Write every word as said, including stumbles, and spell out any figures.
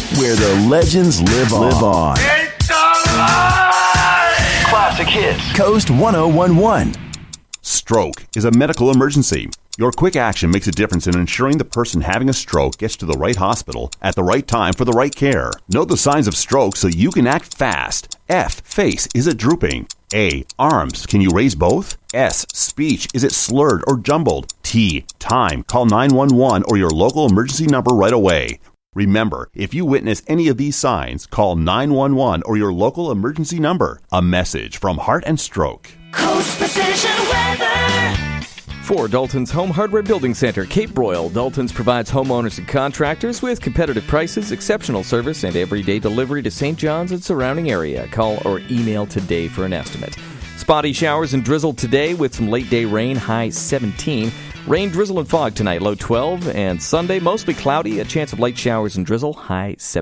where the legends live on. Live on. It's alive! Classic hits. Coast one oh one one. Stroke is a medical emergency. Your quick action makes a difference in ensuring the person having a stroke gets to the right hospital at the right time for the right care. Know the signs of stroke so you can act fast. F. Face. Is it drooping? A. Arms. Can you raise both? S. Speech. Is it slurred or jumbled? T. Time. Call nine one one or your local emergency number right away. Remember, if you witness any of these signs, call nine one one or your local emergency number. A message from Heart and Stroke. Coast Precision Weather. For Dalton's Home Hardware Building Center, Cape Broyle, Dalton's provides homeowners and contractors with competitive prices, exceptional service, and everyday delivery to Saint John's and surrounding area. Call or email today for an estimate. Spotty showers and drizzle today with some late-day rain, high seventeen. Rain, drizzle, and fog tonight, low twelve. And Sunday, mostly cloudy, a chance of light showers and drizzle, high seventeen.